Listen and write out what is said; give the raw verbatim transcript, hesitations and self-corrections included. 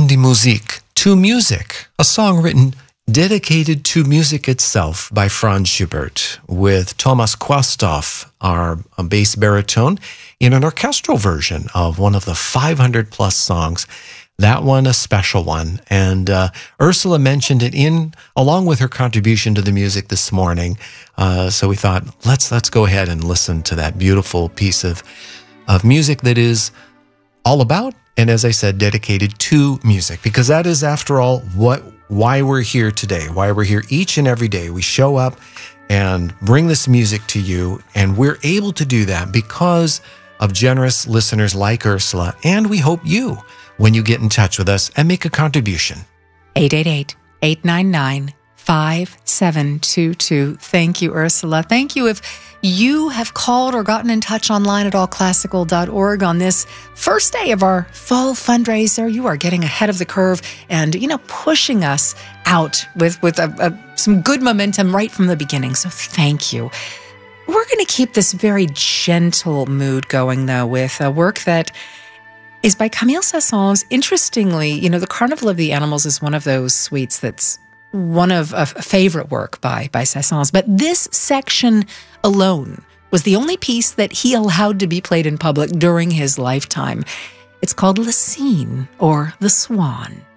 an die Musik, to music, a song written dedicated to music itself by Franz Schubert, with Thomas Quasthoff, our bass baritone, in an orchestral version of one of the five hundred plus songs. That one, a special one. And uh, Ursula mentioned it in, along with her contribution to the music this morning. Uh, so we thought, let's let's go ahead and listen to that beautiful piece of, of music that is all about, and as I said, dedicated to music, because that is, after all, what why we're here today, why we're here each and every day. We show up and bring this music to you, and we're able to do that because of generous listeners like Ursula, and we hope you, when you get in touch with us and make a contribution. eight eight eight, eight nine nine, five seven two two. Thank you, Ursula. Thank you if you have called or gotten in touch online at all classical dot org on this first day of our fall fundraiser. You are getting ahead of the curve and, you know, pushing us out with, with a, a, some good momentum right from the beginning. So thank you. We're going to keep this very gentle mood going, though, with a work that is by Camille Saint-Saëns. Interestingly, you know, the Carnival of the Animals is one of those suites that's one of a favorite work by, by Saint-Saëns. But this section alone was the only piece that he allowed to be played in public during his lifetime. It's called Le Cygne, or The Swan.